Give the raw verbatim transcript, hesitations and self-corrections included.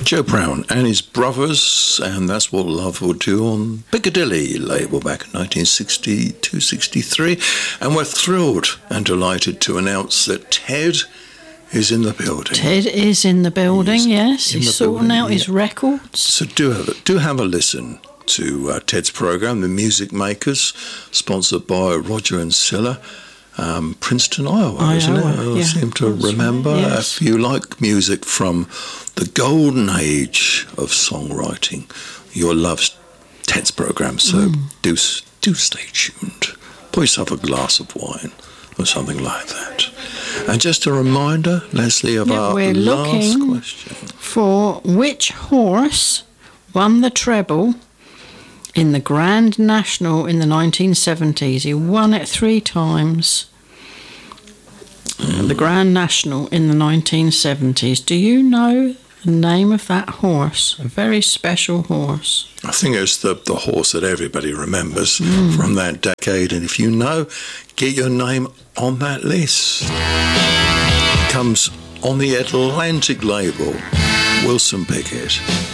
Joe Brown and his brothers, and That's What Love Will Do on Piccadilly label back in nineteen sixty-two sixty-three. And we're thrilled and delighted to announce that Ted is in the building. Ted is in the building, He's yes. He's sorting building, out yeah. his records. So do have a, do have a listen to uh, Ted's programme, The Music Makers, sponsored by Roger and Silla. Um, Princeton, Iowa, Iowa, isn't it? I yeah, seem to remember. Right, yes. If you like music from the golden age of songwriting, you'll love Ted's programme, so mm. do, do stay tuned. Pour yourself a glass of wine or something like that. And just a reminder, Leslie, of yeah, our we're last looking question. For which horse won the treble in the Grand National in the nineteen seventies. He won it three times. Mm. The Grand National in the nineteen seventies. Do you know the name of that horse? A very special horse. I think it's the, the horse that everybody remembers mm. from that decade. And if you know, get your name on that list. It comes on the Atlantic label, Wilson Pickett.